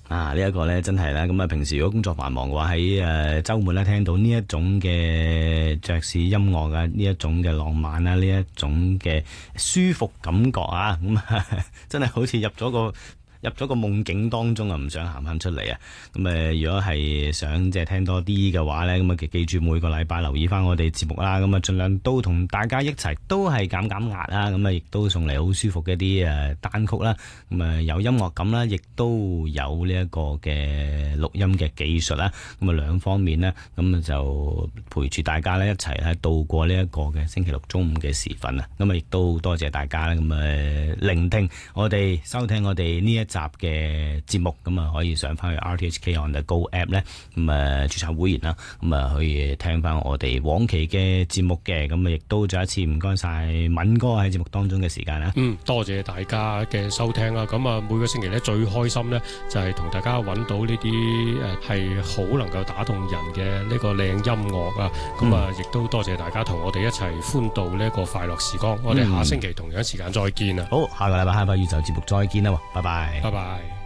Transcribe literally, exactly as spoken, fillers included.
啊！呢、這、一個咧真係啦，咁啊平時如果工作繁忙嘅話，喺誒週末咧聽到呢一種嘅爵士音樂啊，呢一種嘅浪漫啊，呢一種嘅舒服感覺啊，咁啊真係好似入咗個入咗個夢境當中啊，唔想行翻出嚟啊！咁誒，如果係想即係聽多啲嘅話咧，咁啊記住每個禮拜留意翻我哋節目啦，咁啊盡量都同大家一齊都係減減壓啦，咁啊亦都送嚟好舒服嘅一啲誒單曲啦，咁啊有音樂感啦，亦都有呢一個嘅錄音嘅技術啦，咁啊兩方面呢，咁啊就陪住大家咧一齊咧度過呢一個嘅星期六中午嘅時分啊！咁啊亦都多謝大家啦，咁啊聆聽我哋收聽我哋呢一集嘅節目，咁啊可以上翻去 R T H K On The Go App 咧，咁啊註冊會員啦，咁啊可以聽翻我哋往期嘅節目嘅，咁啊亦都再一次唔該晒敏哥喺節目當中嘅時間啦。 嗯，多謝大家嘅收聽啦。咁啊每個星期咧最開心咧就係同大家揾到呢啲誒係好能夠打動人嘅呢個靚音樂啊。咁啊亦都多謝大家同我哋一齊歡度呢一個快樂時光。我哋下星期同樣時間再見啊！ 好，下個禮拜《哈巴宇宙》節目再見啦，拜拜。 拜拜。